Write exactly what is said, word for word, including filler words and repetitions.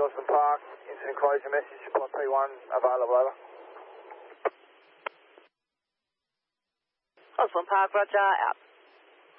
Osborne Park, incident closure message, pod P one, available, over. Osborne Park, roger, out.